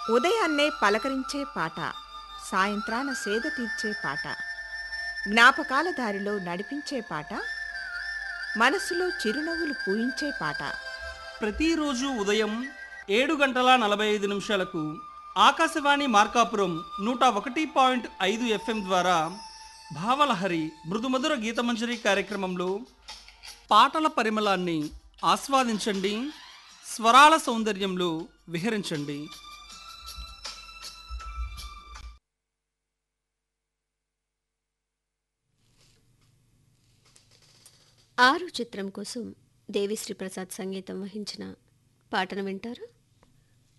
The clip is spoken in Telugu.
ఉదయాన్నే పలకరించే పాట, సాయంత్రాన సేద తీర్చే పాట, జ్ఞాపకాల దారిలో నడిపించే పాట, మనసులో చిరునవ్వులు పూయించే పాట. ప్రతిరోజు ఉదయం 7 గంటల 45 నిమిషాలకు ఆకాశవాణి మార్కాపురం 101.5 FM ద్వారా భావలహరి మృదుమధుర గీతమంజరి కార్యక్రమంలో పాటల పరిమళాన్ని ఆస్వాదించండి, స్వరాల సౌందర్యంలో విహరించండి. ఆరు చిత్రం కోసం దేవిశ్రీ ప్రసాద్ సంగీతం వహించిన పాటను వింటారు.